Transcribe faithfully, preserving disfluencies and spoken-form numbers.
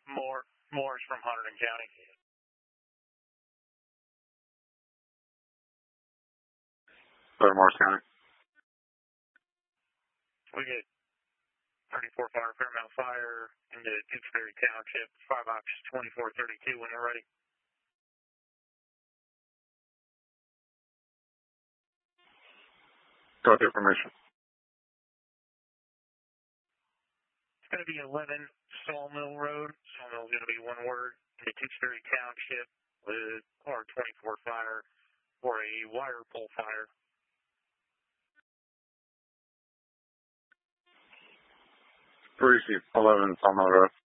Moore, Moore's from Hunterdon County. Or Morris County. We get thirty-four Fire, Fairmount Fire into Tewksbury Township, five box twenty-four thirty-two when you're ready. Got the information. It's going to be eleven Sawmill Road. Sawmill is going to be one word. Into Tewksbury Township with R twenty-four Fire or a wire pull fire. Receive eleven Sawmill Road.